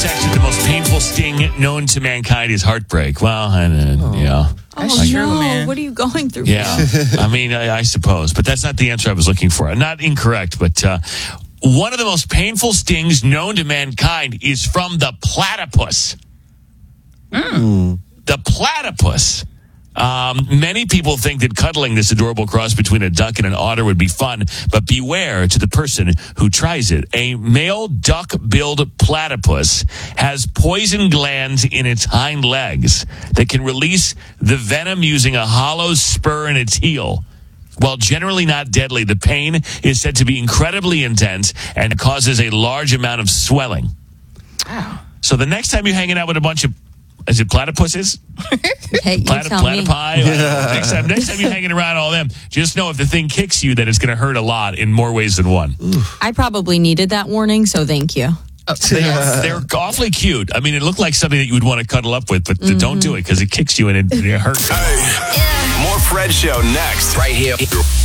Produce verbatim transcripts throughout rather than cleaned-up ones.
actually the most painful sting known to mankind is heartbreak. Well, I, uh, oh. yeah. Oh, That's no. true, man. What are you going through? Yeah. I mean, I, I suppose. But that's not the answer I was looking for. Not incorrect, but uh, one of the most painful stings known to mankind is from the platypus. Mm. The platypus. Um, many people think that cuddling this adorable cross between a duck and an otter would be fun, but beware to the person who tries it. A male duck-billed platypus has poison glands in its hind legs that can release the venom using a hollow spur in its heel. While generally not deadly, the pain is said to be incredibly intense and causes a large amount of swelling. Wow. So the next time you're hanging out with a bunch of Is it platypuses? Hey, you Platy- tell me. platypi? Yeah. Next time, next time you're hanging around all them, just know if the thing kicks you, that it's going to hurt a lot in more ways than one. I probably needed that warning, so thank you. They are, they're awfully cute. I mean, it looked like something that you would want to cuddle up with, but mm-hmm. don't do it because it kicks you and it, it hurts. Hey. Yeah. More Fred Show next, right here.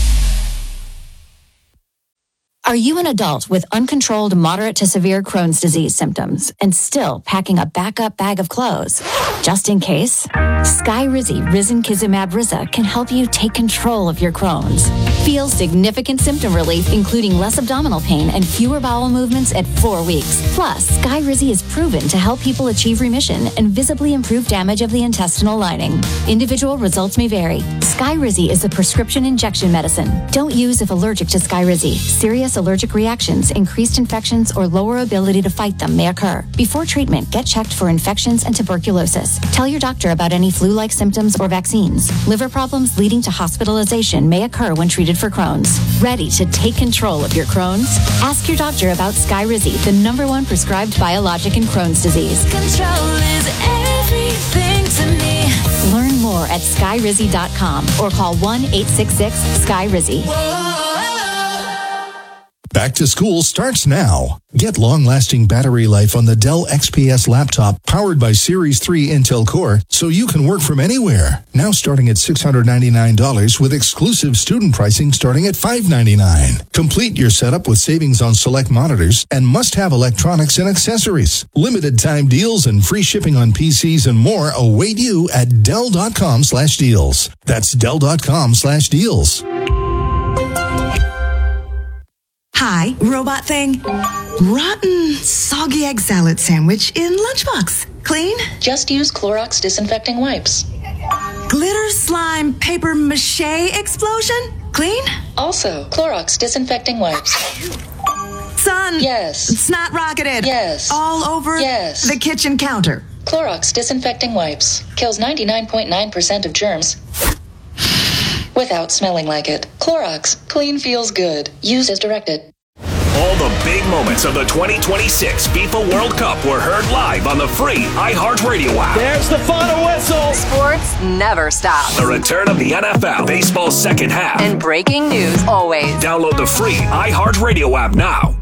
Are you an adult with uncontrolled moderate to severe Crohn's disease symptoms and still packing a backup bag of clothes? Just in case, Skyrizi Risankizumab Riza can help you take control of your Crohn's. Feel significant symptom relief, including less abdominal pain and fewer bowel movements at four weeks. Plus, Skyrizi is proven to help people achieve remission and visibly improve damage of the intestinal lining. Individual results may vary. Skyrizi is a prescription injection medicine. Don't use if allergic to Skyrizi. Serious allergic reactions, increased infections, or lower ability to fight them may occur. Before treatment, get checked for infections and tuberculosis. Tell your doctor about any flu-like symptoms or vaccines. Liver problems leading to hospitalization may occur when treated for Crohn's. Ready to take control of your Crohn's? Ask your doctor about Skyrizi, the number one prescribed biologic in Crohn's disease. Control is everything to me. Learn more at skyrizi dot com or call one eight six six sky rizi. Back to school starts now. Get long-lasting battery life on the Dell X P S laptop powered by Series three Intel Core so you can work from anywhere. Now starting at six hundred ninety-nine dollars with exclusive student pricing starting at five hundred ninety-nine dollars. Complete your setup with savings on select monitors and must-have electronics and accessories. Limited time deals and free shipping on P Cs and more await you at Dell.com slash deals. That's Dell.com slash deals. Hi, robot thing. Rotten, soggy egg salad sandwich in lunchbox. Clean? Just use Clorox disinfecting wipes. Glitter slime paper mache explosion? Clean? Also, Clorox disinfecting wipes. Son. Yes. Snot rocketed. Yes. All over yes. the kitchen counter. Clorox disinfecting wipes. Kills ninety-nine point nine percent of germs without smelling like it. Clorox. Clean feels good. Use as directed. All the big moments of the twenty twenty-six FIFA World Cup were heard live on the free iHeartRadio app. There's the final whistle. Sports never stops. The return of the N F L, baseball's second half. And breaking news always. Download the free iHeartRadio app now.